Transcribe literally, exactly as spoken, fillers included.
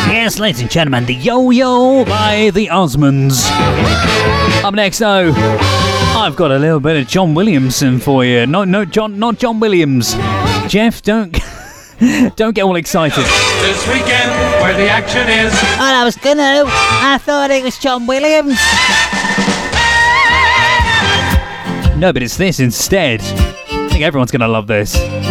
Yes, ladies and gentlemen, the Yo-Yo by the Osmonds. Up next, though, I've got a little bit of John Williamson for you. No, no, John, not John Williams. Jeff, don't, don't get all excited. This weekend, where the action is. Oh, I was gonna. I thought it was John Williams. No, but it's this instead. I think everyone's gonna love this.